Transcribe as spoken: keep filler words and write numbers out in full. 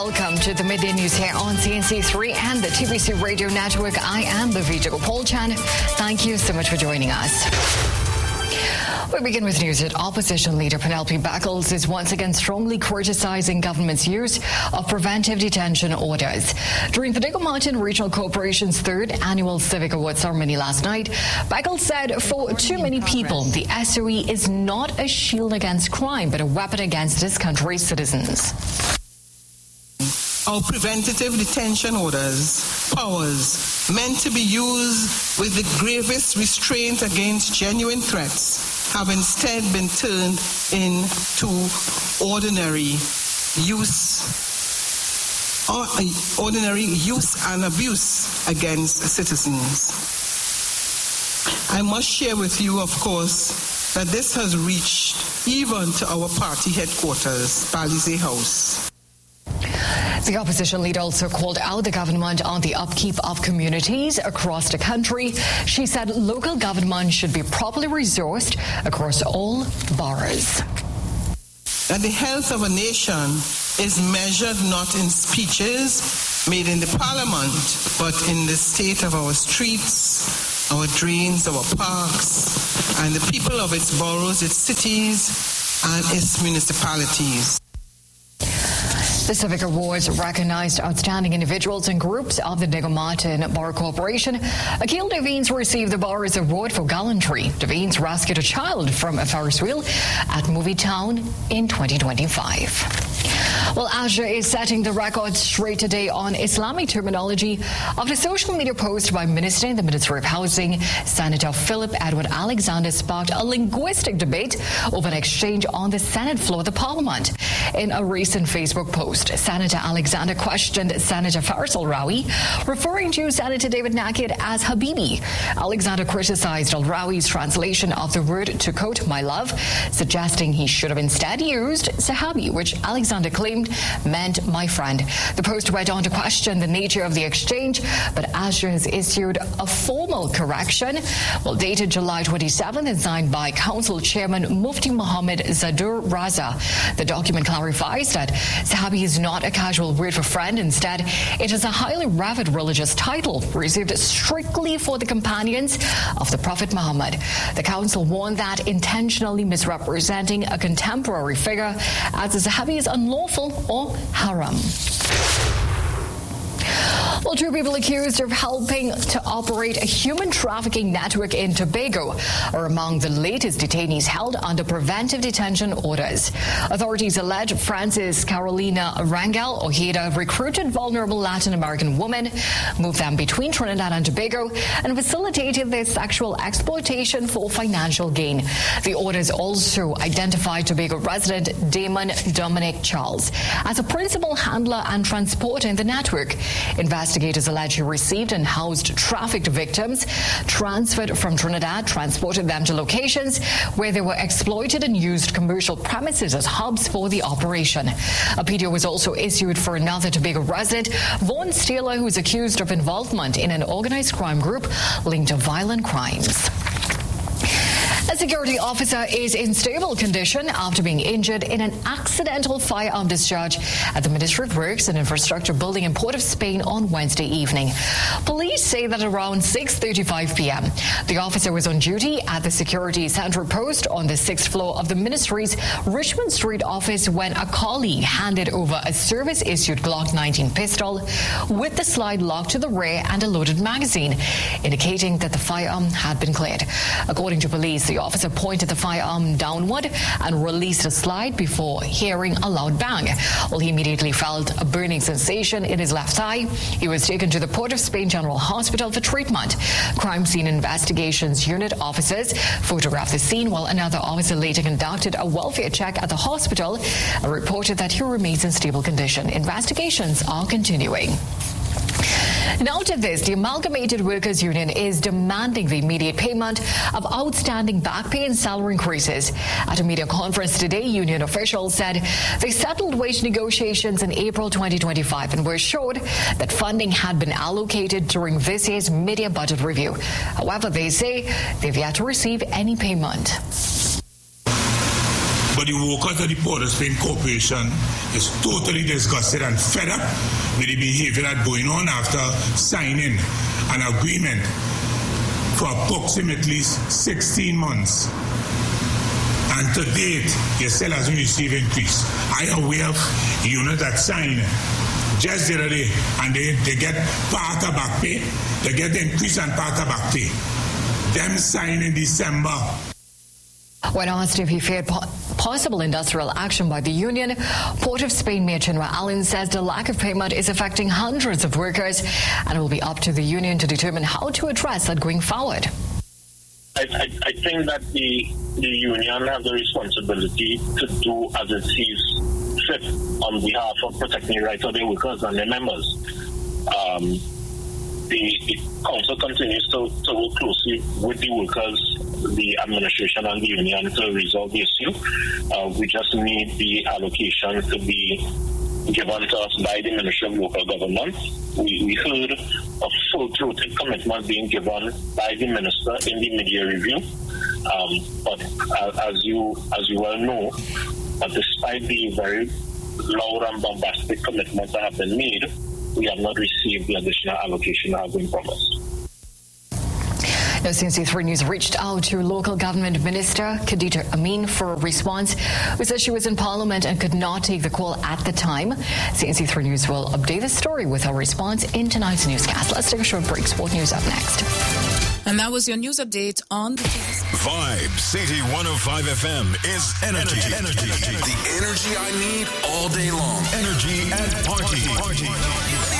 Welcome to the Midday News here on C N C three and the T V C Radio Network. I am Bhavija Gopalchan. Thank you so much for joining us. We begin with news that opposition leader Penelope Beckles is once again strongly criticizing government's use of preventive detention orders. During the Diego Martin Regional Corporation's third annual Civic Award ceremony last night, Beckles said for too many people, the S O E is not a shield against crime, but a weapon against this country's citizens. Our preventative detention orders, powers, meant to be used with the gravest restraint against genuine threats, have instead been turned into ordinary use, or ordinary use and abuse against citizens. I must share with you, of course, that this has reached even to our party headquarters, Palisade House. The opposition leader also called out the government on the upkeep of communities across the country. She said local government should be properly resourced across all boroughs. That the health of a nation is measured not in speeches made in the parliament, but in the state of our streets, our drains, our parks, and the people of its boroughs, its cities, and its municipalities. The Civic Awards recognized outstanding individuals and groups of the Diego Martin Borough Corporation. Akil Devines received the borough's award for gallantry. Devines rescued a child from a Ferris wheel at Movie Town in twenty twenty-five. Well, Asia is setting the record straight today on Islamic terminology after a social media post by Minister in the Ministry of Housing, Senator Philip Edward Alexander, sparked a linguistic debate over an exchange on the Senate floor of the Parliament. In a recent Facebook post, Senator Alexander questioned Senator Faisal Rawi, referring to Senator David Naked as Habibi. Alexander criticized Al-Rawi's translation of the word, to quote, my love, suggesting he should have instead used Sahabi, which Alexander claimed meant my friend. The post went on to question the nature of the exchange, but Azure has issued a formal correction. Well, dated July twenty-seventh and signed by Council Chairman Mufti Muhammad Zadur Raza. The document clarifies that Sahabi is not a casual word for friend. Instead, it is a highly revered religious title reserved strictly for the companions of the Prophet Muhammad. The council warned that intentionally misrepresenting a contemporary figure as a Sahabi is unlawful or haram. Well, two people accused of helping to operate a human trafficking network in Tobago are among the latest detainees held under preventive detention orders. Authorities allege Francis Carolina Rangel Ojeda recruited vulnerable Latin American women, moved them between Trinidad and Tobago, and facilitated their sexual exploitation for financial gain. The orders also identified Tobago resident Damon Dominic Charles as a principal handler and transporter in the network. Investigators allege he received and housed trafficked victims, transferred from Trinidad, transported them to locations where they were exploited, and used commercial premises as hubs for the operation. A P D O was also issued for another Tobago resident, Vaughn Steeler, who is accused of involvement in an organized crime group linked to violent crimes. A security officer is in stable condition after being injured in an accidental firearm discharge at the Ministry of Works and Infrastructure building in Port of Spain on Wednesday evening. Police say that around six thirty-five p.m., the officer was on duty at the security central post on the sixth floor of the Ministry's Richmond Street office when a colleague handed over a service-issued Glock nineteen pistol with the slide locked to the rear and a loaded magazine, indicating that the firearm had been cleared. According to police, the officer pointed the firearm downward and released a slide before hearing a loud bang. Well, he immediately felt a burning sensation in his left eye. He was taken to the Port of Spain General Hospital for treatment. Crime Scene Investigations Unit officers photographed the scene, while another officer later conducted a welfare check at the hospital and reported that he remains in stable condition. Investigations are continuing. Now to this, the Amalgamated Workers Union is demanding the immediate payment of outstanding back pay and salary increases. At a media conference today, union officials said they settled wage negotiations in April twenty twenty-five and were assured that funding had been allocated during this year's mid-year budget review. However, they say they've yet to receive any payment. But the workers of the Port of Spain Corporation is totally disgusted and fed up with the behavior that's going on after signing an agreement for approximately sixteen months. And to date, you still hasn't received increase. I am aware of units that sign just the other day, and they, they get part of back pay, they get the increase and part of back pay. Them sign in December. When asked if he feared po- possible industrial action by the union, Port of Spain Mayor Chinua Allen says the lack of payment is affecting hundreds of workers, and it will be up to the union to determine how to address that going forward. I, I, I think that the, the union has the responsibility to do as it sees fit on behalf of protecting the rights of their workers and their members. Um, the, the council continues to, to work closely with the workers, the administration and the union to resolve the issue. Uh, we just need the allocation to be given to us by the Ministry of Local Government. We, we heard a full-throated commitment being given by the minister in the media review. Um, but uh, as you as you well know, uh, despite the very loud and bombastic commitments that have been made, we have not received the additional allocation that has been promised. Now, C N C three News reached out to local government minister Khadija Amin for a response, who says she was in Parliament and could not take the call at the time. C N C three News will update the story with our response in tonight's newscast. Let's take a short break. Sport News up next. And that was your news update on the Vibe City one oh five F M is energy. Energy. energy. The energy I need all day long. Energy and party. party.